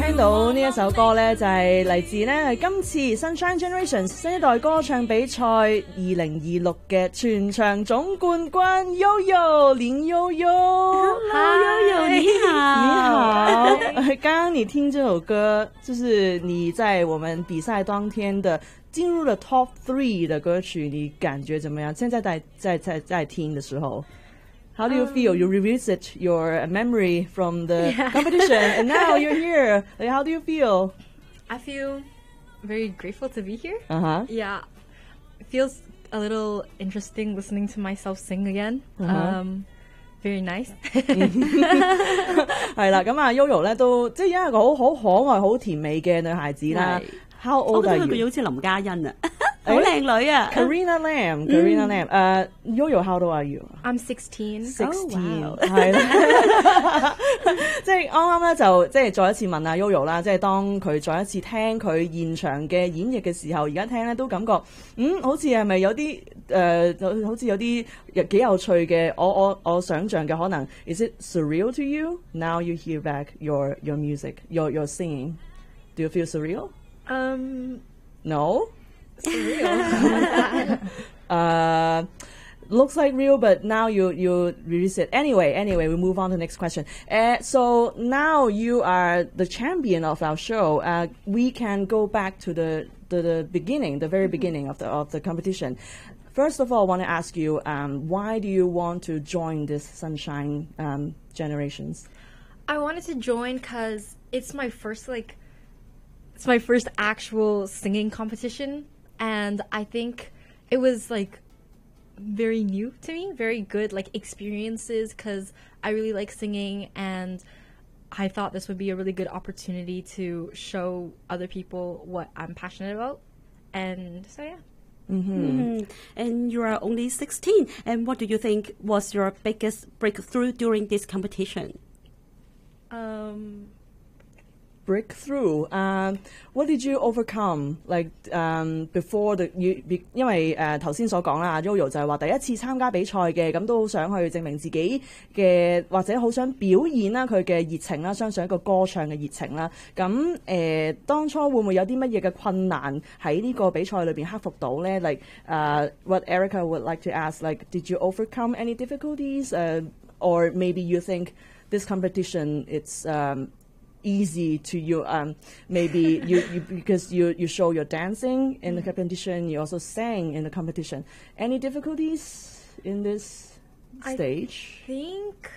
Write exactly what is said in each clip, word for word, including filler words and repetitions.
聽到呢一首歌咧，就係嚟自咧今次 Sunshine Generations 新一代歌唱比賽二零二六嘅全場總冠軍 Yoyo 林 Yoyo。Hello Yoyo，你好。 你好。剛剛你聽這首歌，就是你在我們比賽當天的進入了 Top Three 的歌曲，你感覺怎麼樣？現在在在在在聽的時候。How do you feel? You revisit your memory from the yeah. competition, and now you're here. Like, how do you feel? I feel very grateful to be here. Uh huh. Yeah, it feels a little interesting listening to myself sing again. Uh-huh. Um, very nice. 係啦，咁啊 Yoyo 咧都即係一個好好可愛、好甜美嘅女孩子啦。How old are you? 我覺得佢好似林嘉欣啊。好靚女啊 ！Karina Lam，Karina Lam，誒 Yoyo，how old are you? I'm sixteen. Sixteen，係啦，即係啱啱咧就即係再一次問阿 Yoyo 啦，即係當佢再一次聽佢現場嘅演繹嘅時候，而家聽咧都感覺嗯好似係咪有啲誒，好似有啲幾有趣嘅，我我我想像嘅可能 ，is it surreal to you? Now you hear back your your music, your your singing. Do you feel surreal? Um, no. Surreal. uh, looks like real, but now you you release it anyway. Anyway, we move on to the next question. Uh, so now you are the champion of our show. Uh, we can go back to the, the the beginning, the very beginning of the of the competition. First of all, I want to ask you, um, why do you want to join this Sunshine um, Generations? I wanted to join because it's my first like, it's my first actual singing competition. And I think it was like very new to me, very good like experiences because I really like singing and I thought this would be a really good opportunity to show other people what I'm passionate about. And so yeah. Mm-hmm. Mm-hmm. And you are only sixteen. And what do you think was your biggest breakthrough during this competition? Um... breakthrough. Um, what did you overcome? Like um, before the you, 因為誒頭先所講啦 ，Yoyo 就係話第一次參加比賽嘅，咁都好想去證明自己嘅，或者好想表現啦佢嘅熱情啦，相信一個歌唱嘅熱情啦。咁誒、呃、當初會唔會有啲乜嘢嘅困難喺呢個比賽裏邊克服到咧 ？Like 誒、uh, what Erica would like to ask, like did you overcome any difficulties? Uh, or maybe you think this competition it's um, easy to you, um, maybe you, you because you, you show your dancing in the competition, you also sang in the competition. Any difficulties in this stage? I think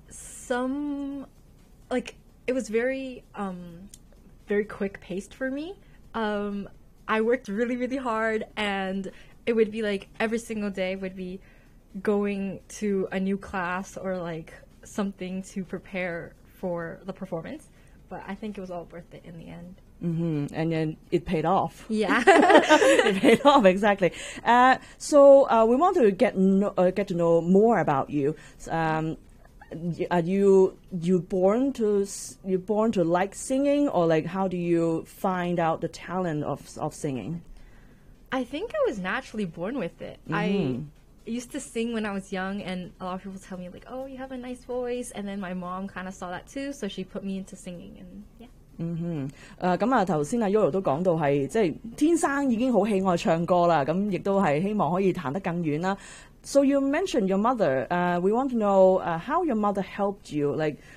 some, like, it was very, um, very quick paced for me. Um, I worked really, really hard and it would be like every single day would be going to a new class or like something to prepare for the performance. But I think it was all worth it in the end. Mm-hmm. And then it paid off. Yeah. It paid off, exactly. Uh, so uh, we want to get no, uh, get to know more about you. Um, are you you born to you born to like singing, or like how do you find out the talent of of singing? I think I was naturally born with it. Mm-hmm. I used to sing when I was young, and a lot of people tell me like, "Oh, you have a nice voice." And then my mom kind of saw that too, so she put me into singing, and yeah. 嗯哼，誒咁啊頭先阿 Yoyo 都講到係即係天生已經好喜愛唱歌啦，咁亦都係希望可以彈得更遠啦。So you mentioned your mother. Uh, we want to know uh, how your mother helped you. Like